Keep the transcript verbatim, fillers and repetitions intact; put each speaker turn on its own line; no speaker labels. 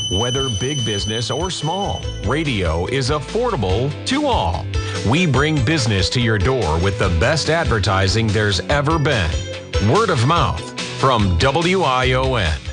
Whether big business or small, radio is affordable to all. We bring business to your door with the best advertising there's ever been. Word of mouth from W I O N.